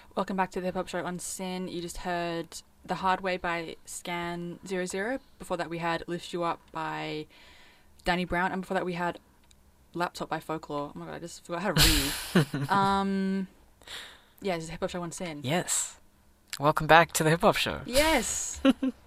Welcome back to the Hip Hop Show on Sin. You just heard The Hard Way by Scan00. Before that, we had Lift You Up by Danny Brown. And before that, we had Laptop by Folklore. Oh my god, I just forgot how to read. Yeah, this is Hip Hop Show on Sin. Yes. Welcome back to the Hip Hop Show. Yes.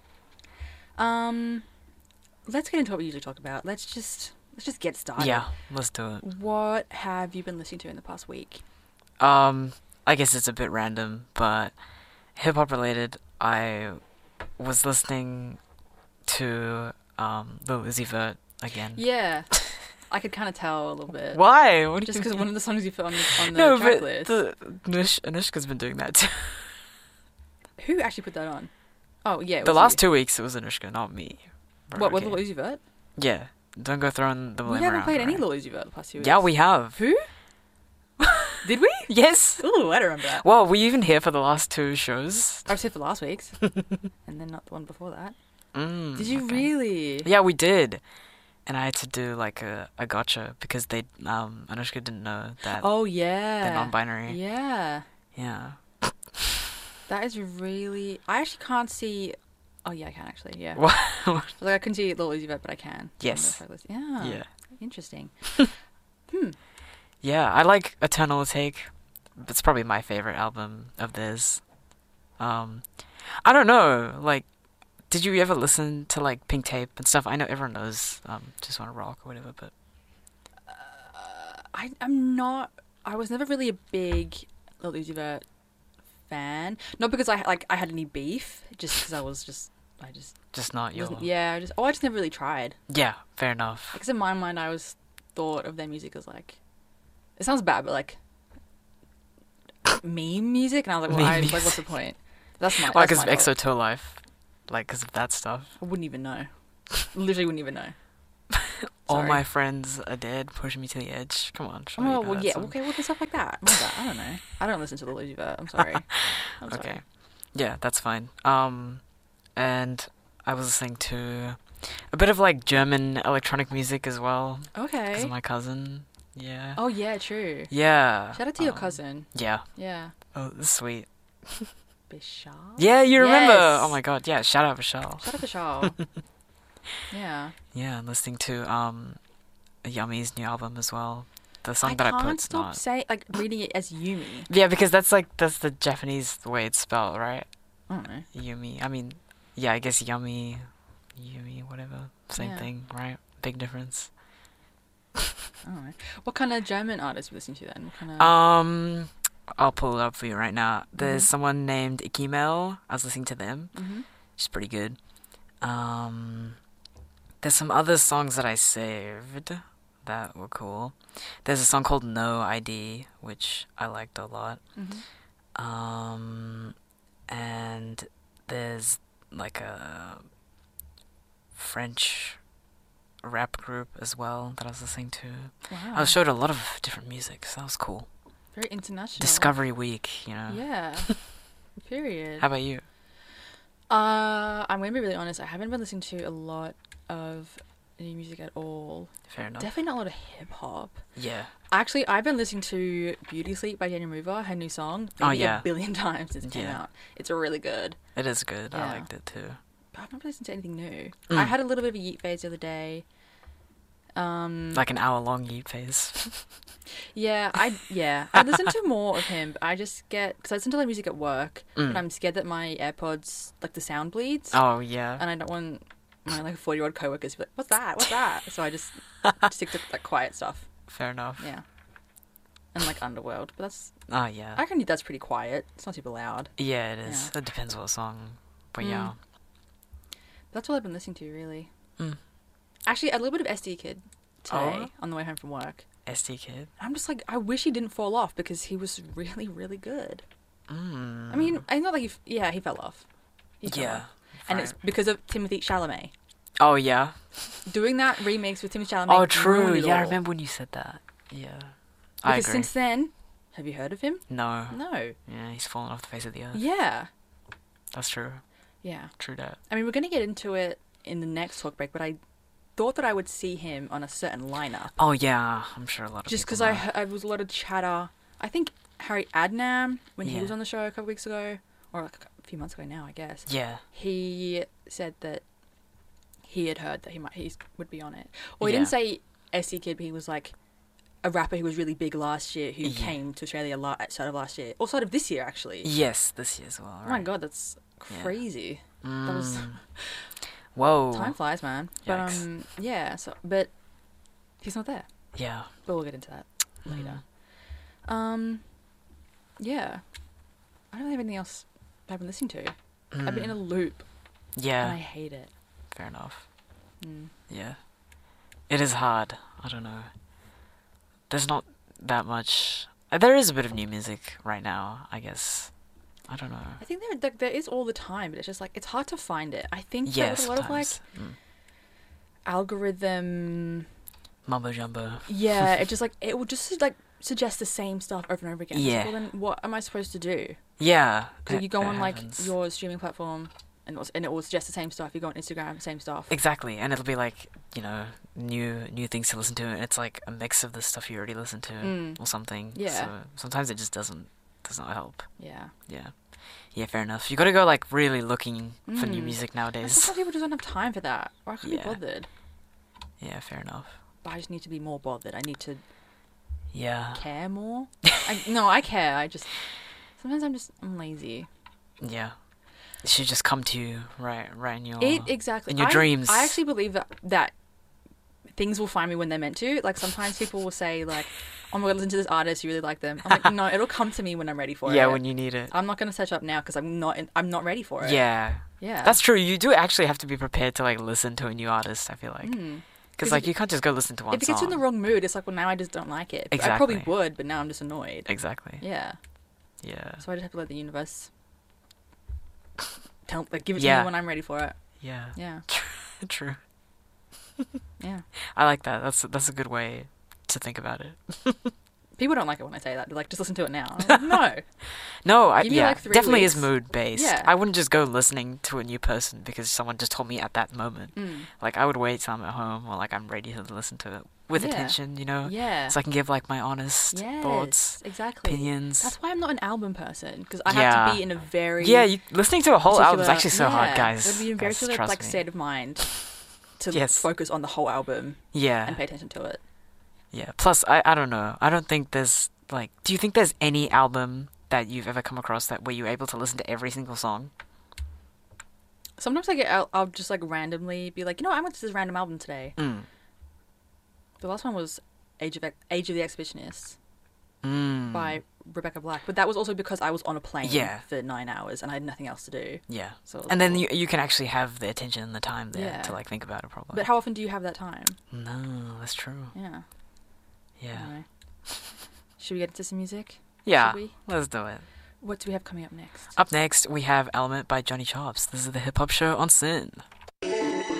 Let's get into what we usually talk about. Let's just get started. Yeah, let's do it. What have you been listening to in the past week? I guess it's a bit random, but hip hop related. I was listening to Lil Uzi Vert again. Yeah. I could kind of tell a little bit. Why? What Just because one of the songs you put on the no, track but list. Anushka's been doing that too. Who actually put that on? Oh, yeah. It The was last you. 2 weeks it was Anushka, not me. But What, okay. with Lil Uzi Vert? Yeah. Don't go throwing the blame We haven't around, played any right? Lil Uzi Vert the past 2 weeks. Yeah, we have. Who? Did we? Yes. Ooh, I don't remember that. Well, were you even here for the last 2 shows? I was here for last week's. And then not the one before that. Did you okay. really? Yeah, we did. And I had to do like a gotcha because they Anushka didn't know that Oh, they're yeah. non-binary. Yeah. Yeah. That is really... I actually can't see... Oh, yeah, I can actually, yeah. What? Like, I couldn't see Lil Uzi Vert, but I can. Yes. On the track list. Yeah. Yeah. Interesting. Yeah, I like Eternal Take. It's probably my favorite album of theirs. I don't know, like, did you ever listen to like Pink Tape and stuff? I know everyone knows Just Wanna Rock or whatever, but I'm not... I was never really a big Lil Uzi Vert fan. Not because I had any beef, just because I just not your... wasn't... Yeah, I just never really tried. Yeah, fair enough. Because in my mind, I always thought of their music as like... It sounds bad, but like... meme music? And I was like, well, Meme like, what's the point? That's my... Why, that's because of my EXO Tour Life? Like, because of that stuff? I wouldn't even know. Literally wouldn't even know. All Sorry. my friends are dead, push me to the edge. Come on, surely Oh, you know well, that yeah, song. okay, well, there's stuff like that. My bad, I don't know. I don't listen to Lil Uzi Vert. I'm sorry. I'm sorry. Okay. Yeah, that's fine. And I was listening to a bit of like German electronic music as well because Okay. of my cousin. Yeah. Oh, yeah, true. Yeah. Shout out to your cousin. Yeah. Yeah. Oh, this is sweet. Bishal? Yeah, you remember. Yes. Oh my god. Yeah, shout out Vishal. Shout out Bishal. Yeah. Yeah, I'm listening to Yummy's new album as well. The song I that I can't put's stop not. reading it as Yumi. Yeah, because that's the Japanese way it's spelled, right? I don't know. Yumi. I mean, yeah, I guess Yummy, whatever. Same Yeah. thing, right? Big difference. I don't know. What kind of German artists you listen to then? What kind of... I'll pull it up for you right now. There's Mhm. someone named Ikimel. I was listening to them. Mm-hmm. She's pretty good. There's some other songs that I saved that were cool. There's a song called No ID, which I liked a lot. Mm-hmm. And there's like a French rap group as well that I was listening to. Wow. I was showed a lot of different music, so that was cool. Very international. Discovery Week, you know. Yeah. Period. How about you? I'm going to be really honest. I haven't been listening to a lot of new music at all. Fair enough. Definitely not a lot of hip-hop. Yeah. Actually, I've been listening to Beauty Sleep by Daniel Mover, her new song. Oh, maybe yeah. a billion times since it came Yeah. out. It's really good. It is good. Yeah. I liked it too. But I've not listened to anything new. Mm. I had a little bit of a yeet phase the other day. Like an hour-long yeet phase. I listen to more of him, but I just get... Because I listen to like music at work, but I'm scared that my AirPods, like the sound bleeds. Oh, yeah. And I don't want my like 40-year-old coworkers to be like, what's that? What's that? So I just stick to like quiet stuff. Fair enough. Yeah. And like Underworld. But that's... Oh, yeah. I reckon that's pretty quiet. It's not super loud. Yeah, it is. It depends what song. But yeah. That's all I've been listening to, really. Mm. Actually, a little bit of SD Kid today Oh. on the way home from work. SD Kid. I'm just like, I wish he didn't fall off because he was really, really good. Mm. I mean, I know like he fell off. He fell Yeah. off. And it's because of Timothy Chalamet. Oh, yeah. Doing that remix with Timothy Chalamet. Oh, true. ruined it Yeah, I all. remember when you said that. Yeah. I Because agree. since then, have you heard of him? No. No. Yeah, he's fallen off the face of the earth. Yeah. That's true. Yeah. True that. I mean, we're going to get into it in the next talk break, but I thought that I would see him on a certain lineup. Oh, yeah. I'm sure a lot of Just people because know. I was a lot of chatter. I think Harry Adnam, when he Yeah. was on the show a couple weeks ago, or like a few months ago now, I guess. Yeah. He said that he had heard that he would be on it. Or he Yeah. didn't say SC Kid, but he was like a rapper who was really big last year who Yeah. came to Australia at start of last year. Or start of this year, actually. Yes, this year as well. Oh my right. god, that's Yeah. crazy. That was... Whoa. Time flies, man. But, Yikes. yeah, but he's not there. Yeah. But we'll get into that later. Mm. Yeah. I don't have anything else I've been listening to. I've been in a Mm. loop, Yeah. and I hate it. Fair enough. Mm. Yeah. It is hard. I don't know. There's not that much. There is a bit of new music right now, I guess. I don't know. I think there is all the time, but it's just like it's hard to find it. I think Yeah, there's a lot of like sometimes. algorithm. Mumbo jumbo. Yeah, it just like it will just like suggest the same stuff over and over again. It's like, Yeah. well, then what am I supposed to do? Yeah. Because you go it on like happens. your streaming platform, and it will suggest the same stuff. You go on Instagram, same stuff. Exactly, and it'll be like, new things to listen to, and it's like a mix of the stuff you already listened to or something. Yeah. So sometimes it just does not help. Yeah. Yeah. Yeah, fair enough. You got to go like really looking for new Mm. music And nowadays. sometimes people just don't have time for that, or I can't Yeah. be bothered. Yeah, fair enough. But I just need to be more bothered. I need to Yeah. care more. I care. I just sometimes I'm lazy. Yeah. It should just come to you right in your Exactly. in your dreams. I actually believe that things will find me when they're meant to. Like sometimes people will say like, "Oh my god, listen to this artist. You really like them." I'm like, no, it'll come to me when I'm ready for it. Yeah, when you need it. I'm not gonna search up now because I'm not ready for it. Yeah. Yeah. That's true. You do actually have to be prepared to like listen to a new artist, I feel like. Mm. Because 'Cause like if- you can't just go listen to one If it gets you in song. the wrong mood, it's like, well, now I just don't like it. I probably Exactly. would, but now I'm just annoyed. Exactly. Yeah. Yeah. So I just have to let the universe give it to Yeah. me when I'm ready for it. Yeah. Yeah. True. Yeah. I like that. That's a good way to think about it. People don't like it when I say that. They're like, just listen to it now. I'm like, no. No, Give me, yeah, like, 3 definitely weeks. is mood based. Yeah. I wouldn't just go listening to a new person because someone just told me at that moment. Mm. Like I would wait till I'm at home or like I'm ready to listen to it with Yeah. attention, Yeah. so I can give like my honest Yes, thoughts, exactly. opinions. That's why I'm not an album person, because I have Yeah. to be in a very listening to a whole album is particular- actually so hard, yeah, guys. I have to be in a very Guys, particular trust like me. state of mind to Yes. focus on the whole album Yeah, and pay attention to it. yeah. Plus, I don't know. I don't think there's like. Do you think there's any album that you've ever come across that where you're able to listen to every single song? Sometimes I'll just like randomly be like, I went to this random album today. Mm. The last one was Age of the Exhibitionists Mm. by Rebecca Black, but that was also because I was on a plane Yeah. for 9 hours and I had nothing else to do. Yeah. So it was And then cool. you can actually have the attention and the time there Yeah. to like think about it properly. But how often do you have that time? No, that's true. Yeah. Yeah. Anyway. Should we get into some music? Yeah. Should we? Let's do it. What do we have coming up next? Up next, we have Element by Johnny Chops. This is the hip hop show on Sin.